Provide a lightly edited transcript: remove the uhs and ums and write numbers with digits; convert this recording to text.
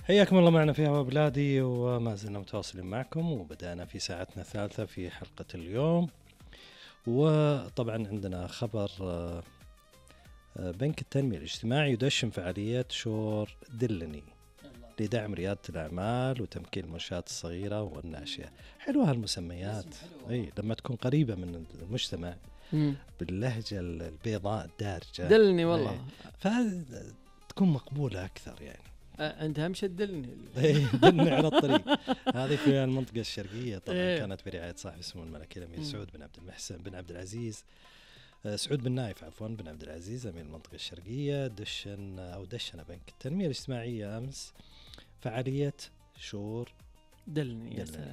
حياكم الله معنا في هوا بلادي، وما زلنا متواصلين معكم، وبدأنا في ساعتنا الثالثة في حلقة اليوم. وطبعا عندنا خبر بنك التنمية الاجتماعي يدشن فعالية شور دلني لدعم ريادة الأعمال وتمكين المنشآت الصغيرة والناشئة. حلوة هالمسميات، أي لما تكون قريبة من المجتمع باللهجة البيضاء الدارجة دلني والله، فتكون مقبولة أكثر يعني. أنت هم شدلني دلني على الطريق. هذه في المنطقة الشرقية طبعا. كانت برعاية صاحب سمو الملكي الأمير سعود بن عبد المحسن بن عبد العزيز، سعود بن نايف عفوا بن عبد العزيز أمير المنطقة الشرقية. دشن بنك التنمية الاجتماعية أمس فعالية شور دلني.